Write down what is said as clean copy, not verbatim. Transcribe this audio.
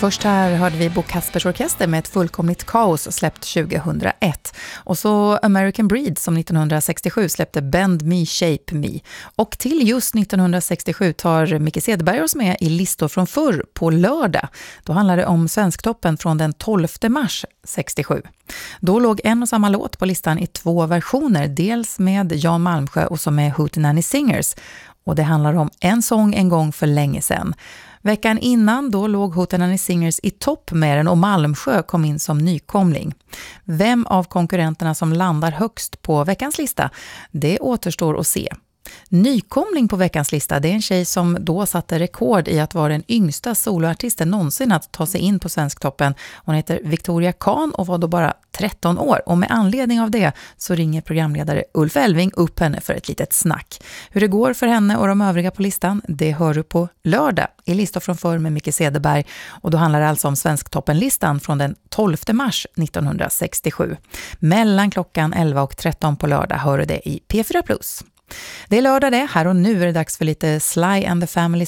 Först här hörde vi Bo Kaspers Orkester med Ett fullkomligt kaos släppt 2001. Och så American Breed som 1967 släppte Bend Me, Shape Me. Och till just 1967 tar Micke Cederberg oss med i listor från förr på lördag. Då handlar det om Svensktoppen från den 12 mars 67. Då låg en och samma låt på listan i 2 versioner. Dels med Jan Malmsjö och så med Hootenanny Singers. Och det handlar om En sång en gång för länge sedan. Veckan innan då låg Hootenanny Singers i topp med den och Malmsjö kom in som nykomling. Vem av konkurrenterna som landar högst på veckans lista, det återstår att se. Nykomling på veckans lista, det är en tjej som då satte rekord i att vara den yngsta soloartisten någonsin att ta sig in på Svensktoppen. Hon heter Victoria Kahn och var då bara 13 år. Och med anledning av det så ringer programledare Ulf Elving upp henne för ett litet snack. Hur det går för henne och de övriga på listan, det hör du på lördag i listor från förr med Micke Cederberg. Och då handlar det alltså om Svensktoppenlistan från den 12 mars 1967. Mellan klockan 11 och 13 på lördag hör du det i P4+. Det är lördag det, här och nu är det dags för lite Sly and the Family